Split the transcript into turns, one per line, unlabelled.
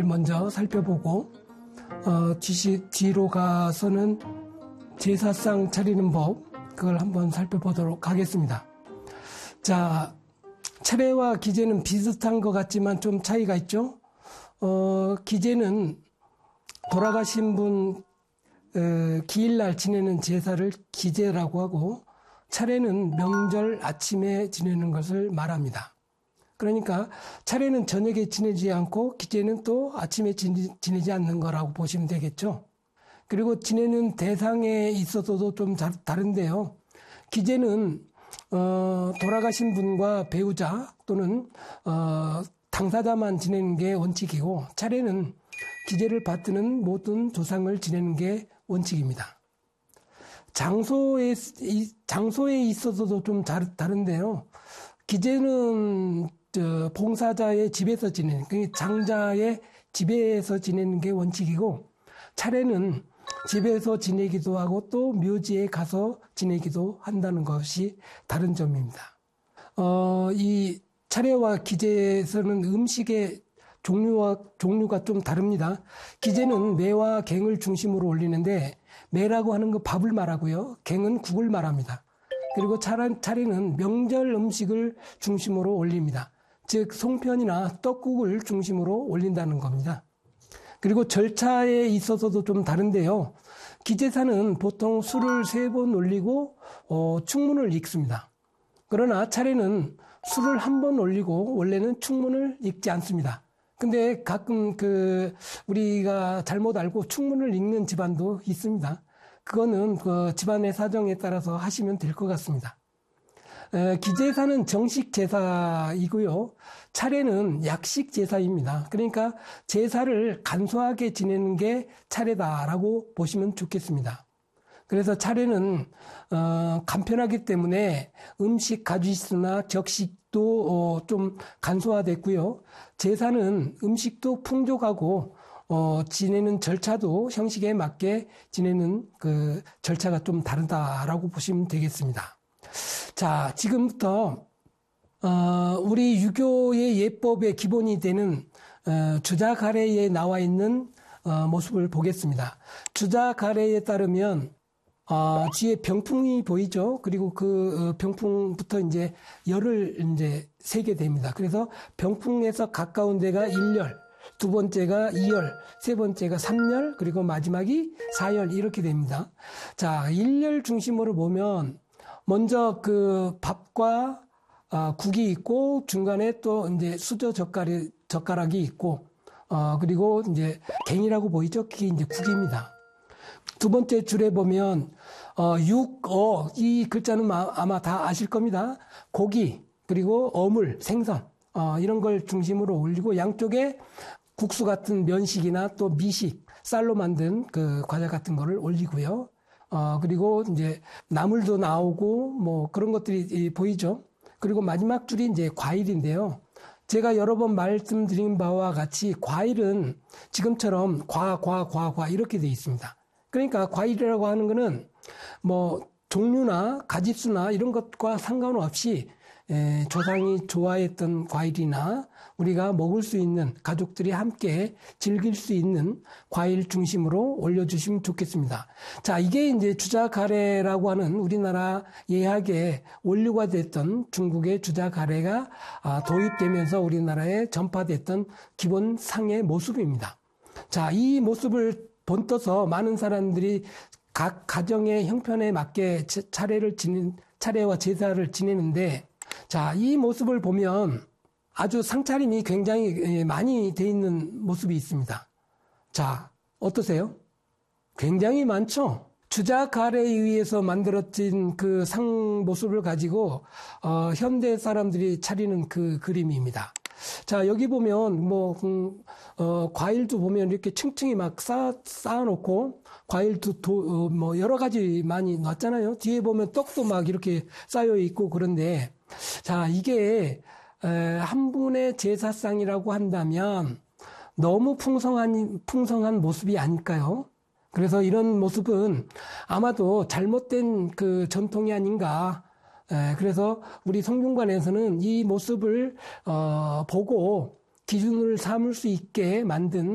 먼저 살펴보고 뒤로 가서는 제사상 차리는 법, 그걸 한번 살펴보도록 하겠습니다. 자, 차례와 기제는 비슷한 것 같지만 좀 차이가 있죠. 기제는 돌아가신 분 기일날 지내는 제사를 기제라고 하고, 차례는 명절 아침에 지내는 것을 말합니다. 그러니까 차례는 저녁에 지내지 않고 기제는 또 아침에 지내지 않는 거라고 보시면 되겠죠. 그리고 지내는 대상에 있어서도 좀 다른데요. 기제는 돌아가신 분과 배우자 또는 당사자만 지내는 게 원칙이고, 차례는 기제를 받드는 모든 조상을 지내는 게 원칙입니다. 장소에 있어서도 좀 다른데요. 기제는 봉사자의 집에서 지내는, 장자의 집에서 지내는 게 원칙이고, 차례는 집에서 지내기도 하고 또 묘지에 가서 지내기도 한다는 것이 다른 점입니다. 이 차례와 기제에서는 음식의 종류가 좀 다릅니다. 기제는 매와 갱을 중심으로 올리는데, 매라고 하는 거 밥을 말하고요. 갱은 국을 말합니다. 그리고 차례는 명절 음식을 중심으로 올립니다. 즉 송편이나 떡국을 중심으로 올린다는 겁니다. 그리고 절차에 있어서도 좀 다른데요. 기제사는 보통 술을 3번 올리고 충문을 읽습니다. 그러나 차례는 술을 1번 올리고 원래는 충문을 읽지 않습니다. 근데 가끔 우리가 잘못 알고 충문을 읽는 집안도 있습니다. 그거는 그 집안의 사정에 따라서 하시면 될 것 같습니다. 기제사는 정식 제사이고요. 차례는 약식 제사입니다. 그러니까 제사를 간소하게 지내는 게 차례다라고 보시면 좋겠습니다. 그래서 차례는 간편하기 때문에 음식 가짓수나 격식도 좀 간소화됐고요. 제사는 음식도 풍족하고 지내는 절차도 형식에 맞게 지내는 그 절차가 좀 다르다라고 보시면 되겠습니다. 자, 지금부터 우리 유교의 예법의 기본이 되는 주자가래에 나와 있는 모습을 보겠습니다. 주자가래에 따르면 뒤에 병풍이 보이죠? 그리고 그 병풍부터 이제 열을 이제 세게 됩니다. 그래서 병풍에서 가까운 데가 1열, 두 번째가 2열, 세 번째가 3열, 그리고 마지막이 4열 이렇게 됩니다. 자, 1열 중심으로 보면 먼저 그 밥과 국이 있고 중간에 또 이제 수저 젓가락이 있고 그리고 이제 갱이라고 보이죠? 그게 이제 국입니다. 두 번째 줄에 보면 이 글자는 아마 다 아실 겁니다. 고기 그리고 어물, 생선 이런 걸 중심으로 올리고 양쪽에 국수 같은 면식이나 또 미식, 쌀로 만든 그 과자 같은 거를 올리고요. 그리고 이제 나물도 나오고 뭐 그런 것들이 보이죠. 그리고 마지막 줄이 이제 과일인데요. 제가 여러 번 말씀드린 바와 같이 과일은 지금처럼 과 이렇게 되어 있습니다. 그러니까 과일이라고 하는 거는 뭐 종류나 가짓수나 이런 것과 상관없이 조상이 좋아했던 과일이나 우리가 먹을 수 있는 가족들이 함께 즐길 수 있는 과일 중심으로 올려주시면 좋겠습니다. 자, 이게 이제 주자가래라고 하는 우리나라 예학에 원류가 됐던 중국의 주자가래가 도입되면서 우리나라에 전파됐던 기본 상의 모습입니다. 자, 이 모습을 본떠서 많은 사람들이 각 가정의 형편에 맞게 차례와 제사를 지내는데, 자, 이 모습을 보면 아주 상차림이 굉장히 많이 돼 있는 모습이 있습니다. 자, 어떠세요? 굉장히 많죠? 주자가래에 의해서 만들어진 그 상 모습을 가지고 현대 사람들이 차리는 그 그림입니다. 자, 여기 보면 과일도 보면 이렇게 층층이 막 쌓아놓고 과일도 뭐 여러 가지 많이 놨잖아요. 뒤에 보면 떡도 막 이렇게 쌓여 있고 그런데, 자, 이게 한 분의 제사상이라고 한다면 너무 풍성한 모습이 아닐까요? 그래서 이런 모습은 아마도 잘못된 그 전통이 아닌가. 그래서 우리 성균관에서는 이 모습을 보고 기준을 삼을 수 있게 만든